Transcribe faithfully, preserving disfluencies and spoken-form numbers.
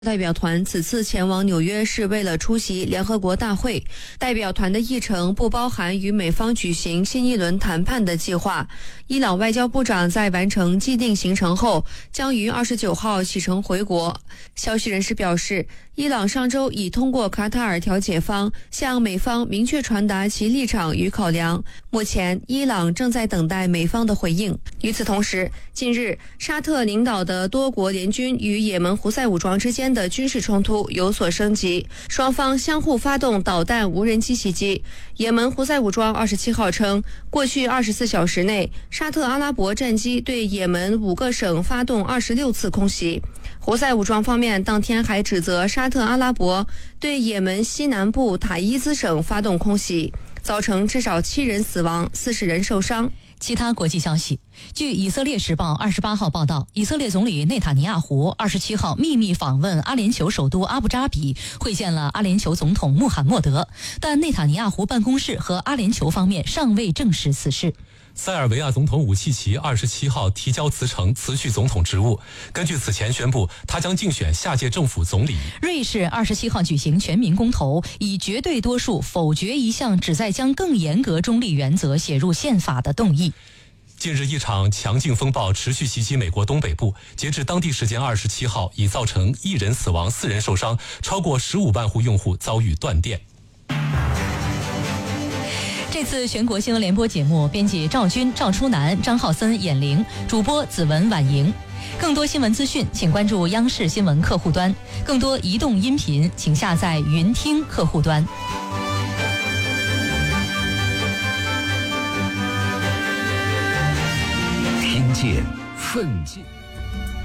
代表团此次前往纽约是为了出席联合国大会，代表团的议程不包含与美方举行新一轮谈判的计划。伊朗外交部长在完成既定行程后，将于二十九号启程回国。消息人士表示，伊朗上周已通过卡塔尔调解方向美方明确传达其立场与考量，目前伊朗正在等待美方的回应。与此同时，近日沙特领导的多国联军与也门胡塞武装之间的军事冲突有所升级，双方相互发动导弹无人机袭击。也门胡塞武装二十七号称，过去二十四小时内，沙特阿拉伯战机对也门五个省发动二十六次空袭。胡塞武装方面当天还指责沙特阿拉伯对也门西南部塔伊兹省发动空袭，造成至少七人死亡，四十人受伤。 其他国际消息，据以色列时报二十八号报道，以色列总理内塔尼亚胡二十七号秘密访问阿联酋首都阿布扎比，会见了阿联酋总统穆罕默德，但内塔尼亚胡办公室和阿联酋方面尚未证实此事。 塞尔维亚总统武契奇二十七号提交辞呈，辞去总统职务。根据此前宣布，他将竞选下届政府总理。 瑞士二十七号举行全民公投，以绝对多数否决一项旨在将更严格中立原则写入宪法的动议。 近日，一场强劲风暴持续袭击美国东北部，截至当地时间二十七号，已造成一人死亡、四人受伤，超过十五万户用户遭遇断电。 这次全国新闻联播节目，编辑赵军、赵初南、张浩森、闫玲，主播子文、婉莹。更多新闻资讯，请关注央视新闻客户端；更多移动音频，请下载云听客户端。 听见奋进。